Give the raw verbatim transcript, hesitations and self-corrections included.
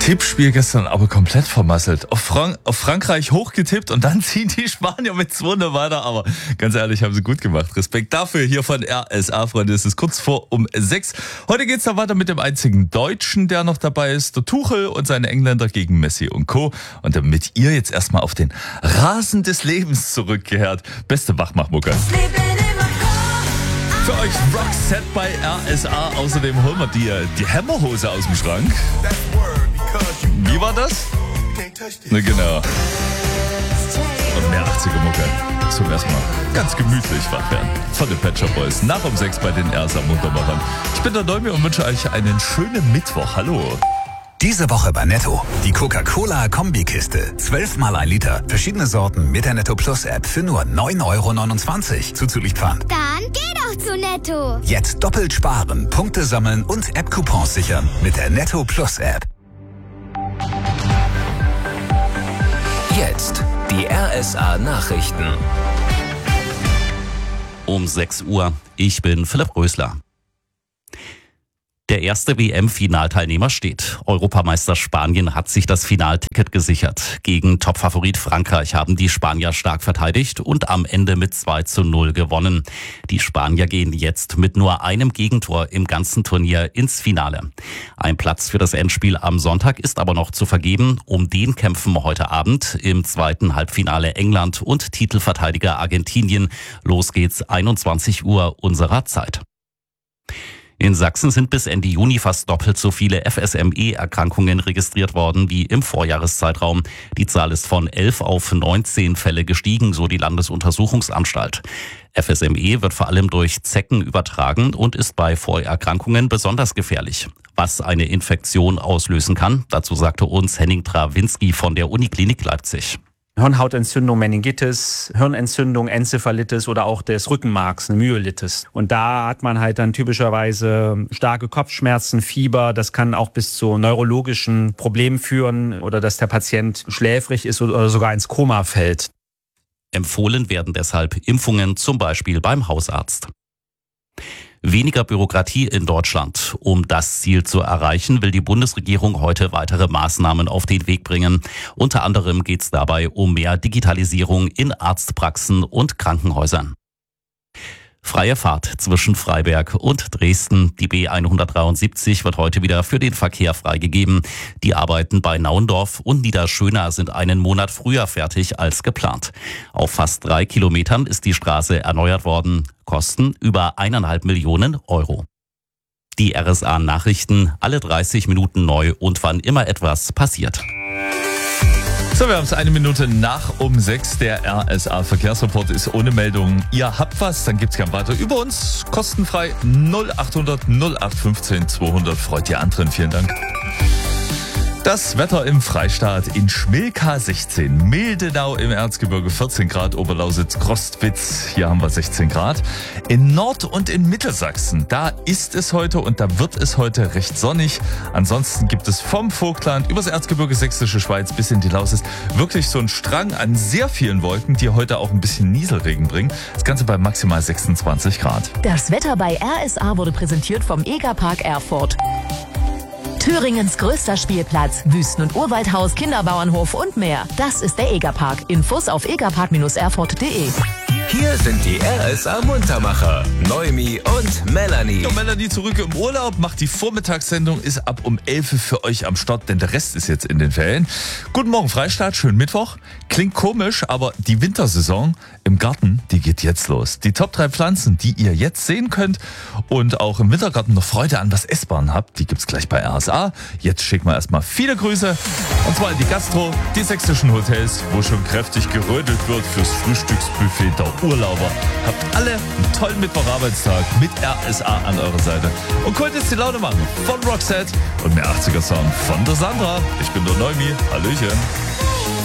Tippspiel gestern aber komplett vermasselt. Auf, Frank- auf Frankreich hochgetippt und dann ziehen die Spanier mit zwei null weiter. Aber ganz ehrlich, haben sie gut gemacht. Respekt dafür hier von R S A, Freunde. Es ist kurz vor um sechs. Heute geht's dann weiter mit dem einzigen Deutschen, der noch dabei ist. Der Tuchel und seine Engländer gegen Messi und Co. Und damit ihr jetzt erstmal auf den Rasen des Lebens zurückkehrt. Beste Wachmachmucke. Für euch Roxette bei R S A. Außerdem holen wir die, die Hammerhose aus dem Schrank. Wie war das? Ne, genau. Und mehr achtziger-Mucke. Zum ersten Mal ganz gemütlich wach werden. Von den Pet Shop Boys. Nach um sechs bei den R S A Muntermachern. Ich bin der Neumi und wünsche euch einen schönen Mittwoch. Hallo. Diese Woche bei Netto. Die Coca-Cola-Kombikiste. zwölf mal ein Liter. Verschiedene Sorten mit der Netto Plus App für nur neun Euro neunundzwanzig. Zuzüglich Pfand. Dann geh doch zu Netto. Jetzt doppelt sparen, Punkte sammeln und App-Coupons sichern mit der Netto Plus App. Jetzt die R S A Nachrichten. Um sechs Uhr. Ich bin Philipp Rösler. Der erste W M-Finalteilnehmer steht. Europameister Spanien hat sich das Finalticket gesichert. Gegen Topfavorit Frankreich haben die Spanier stark verteidigt und am Ende mit zwei zu null gewonnen. Die Spanier gehen jetzt mit nur einem Gegentor im ganzen Turnier ins Finale. Ein Platz für das Endspiel am Sonntag ist aber noch zu vergeben. Um den kämpfen heute Abend im zweiten Halbfinale England und Titelverteidiger Argentinien. Los geht's einundzwanzig Uhr unserer Zeit. In Sachsen sind bis Ende Juni fast doppelt so viele F S M E-Erkrankungen registriert worden wie im Vorjahreszeitraum. Die Zahl ist von elf auf neunzehn Fälle gestiegen, so die Landesuntersuchungsanstalt. F S M E wird vor allem durch Zecken übertragen und ist bei Vorerkrankungen besonders gefährlich. Was eine Infektion auslösen kann, dazu sagte uns Henning Trawinski von der Uniklinik Leipzig. Hirnhautentzündung, Meningitis, Hirnentzündung, Enzephalitis oder auch des Rückenmarks, eine Myelitis. Und da hat man halt dann typischerweise starke Kopfschmerzen, Fieber. Das kann auch bis zu neurologischen Problemen führen oder dass der Patient schläfrig ist oder sogar ins Koma fällt. Empfohlen werden deshalb Impfungen, zum Beispiel beim Hausarzt. Weniger Bürokratie in Deutschland. Um das Ziel zu erreichen, will die Bundesregierung heute weitere Maßnahmen auf den Weg bringen. Unter anderem geht es dabei um mehr Digitalisierung in Arztpraxen und Krankenhäusern. Freie Fahrt zwischen Freiberg und Dresden. Die B hundertdreiundsiebzig wird heute wieder für den Verkehr freigegeben. Die Arbeiten bei Nauendorf und Niederschöna sind einen Monat früher fertig als geplant. Auf fast drei Kilometern ist die Straße erneuert worden. Kosten über eineinhalb Millionen Euro. Die R S A Nachrichten, alle dreißig Minuten neu und wann immer etwas passiert. So, wir haben es eine Minute nach um sechs. Der R S A Verkehrsreport ist ohne Meldung. Ihr habt was, dann gibt's gern weiter über uns. Kostenfrei null achthundert null acht fünfzehn zweihundert. Freut die anderen. Vielen Dank. Das Wetter im Freistaat in Schmilka sechzehn, Mildenau im Erzgebirge vierzehn Grad, Oberlausitz, Krostwitz, hier haben wir sechzehn Grad. In Nord- und in Mittelsachsen, da ist es heute und da wird es heute recht sonnig. Ansonsten gibt es vom Vogtland übers Erzgebirge Sächsische Schweiz bis in die Lausitz wirklich so einen Strang an sehr vielen Wolken, die heute auch ein bisschen Nieselregen bringen. Das Ganze bei maximal sechsundzwanzig Grad. Das Wetter bei R S A wurde präsentiert vom Egerpark Erfurt. Thüringens größter Spielplatz, Wüsten- und Urwaldhaus, Kinderbauernhof und mehr. Das ist der Egerpark. Infos auf egerpark erfurt punkt de. Hier sind die R S A Muntermacher, Neumi und Melanie. Ja, Melanie zurück im Urlaub, macht die Vormittagssendung, ist ab um elf für euch am Start, denn der Rest ist jetzt in den Ferien. Guten Morgen Freistaat, schönen Mittwoch. Klingt komisch, aber die Wintersaison im Garten, die geht jetzt los. Die Top drei Pflanzen, die ihr jetzt sehen könnt und auch im Wintergarten noch Freude an was Essbaren habt, die gibt's gleich bei R S A. Jetzt schicken wir erstmal viele Grüße und zwar in die Gastro, die sächsischen Hotels, wo schon kräftig gerödelt wird fürs Frühstücksbuffet der Urlauber. Habt alle einen tollen Mittwocharbeitstag mit R S A an eurer Seite. Und könnt jetzt die Laune machen von Roxette und mehr achtziger Sound von der Sandra. Ich bin der Neumi. Hallöchen.